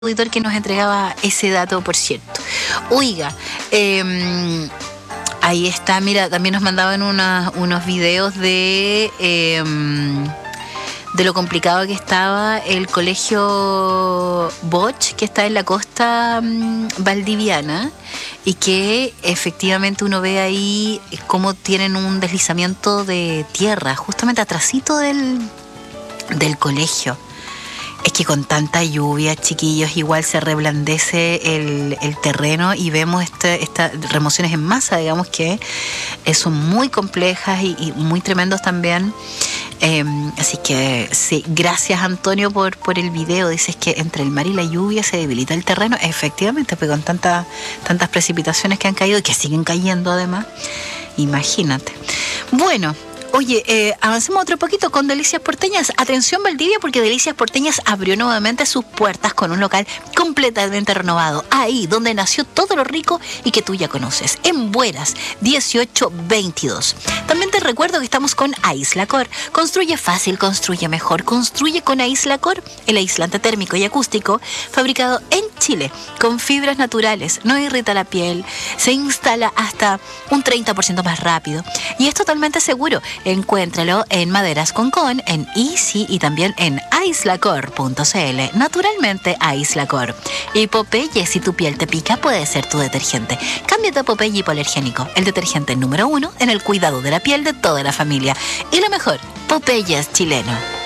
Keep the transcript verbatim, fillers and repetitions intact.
auditor que nos entregaba ese dato, por cierto. Oiga, eh, ahí está, mira, también nos mandaban una, unos videos de, eh, de lo complicado que estaba el colegio Bosch, que está en la costa um, valdiviana, y que efectivamente uno ve ahí cómo tienen un deslizamiento de tierra, justamente atrasito del, del colegio. Es que con tanta lluvia, chiquillos, igual se reblandece el, el terreno y vemos este, estas remociones en masa, digamos, que eh, son muy complejas y, y muy tremendos también. Eh, así que sí, gracias Antonio por, por el video. Dices que entre el mar y la lluvia se debilita el terreno. Efectivamente, pues con tanta, tantas precipitaciones que han caído y que siguen cayendo además, imagínate. Bueno, oye, eh, avancemos otro poquito con Delicias Porteñas. Atención Valdivia, porque Delicias Porteñas abrió nuevamente sus puertas con un local completamente renovado. Ahí, donde nació todo lo rico y que tú ya conoces. En Bueras, dieciocho veintidós. También te recuerdo que estamos con Aislacor. Construye fácil, construye mejor. Construye con Aislacor, el aislante térmico y acústico, fabricado en Chile, con fibras naturales. No irrita la piel, se instala hasta un treinta por ciento más rápido. Y es totalmente seguro. Encuéntralo en Maderas Concón, en Easy y también en aislacor punto cl. Naturalmente, Aislacor. Y Popeye, si tu piel te pica, puede ser tu detergente. Cámbiate a Popeye hipoalergénico, el detergente número uno en el cuidado de la piel de toda la familia. Y lo mejor, Popeye es chileno.